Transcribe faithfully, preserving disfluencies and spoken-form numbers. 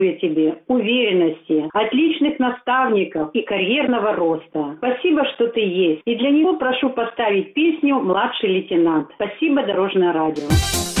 тебе уверенности, отличных наставников и карьерного роста. Спасибо, что ты есть. И для него прошу поставить песню «Младший лейтенант». Спасибо, Дорожное радио.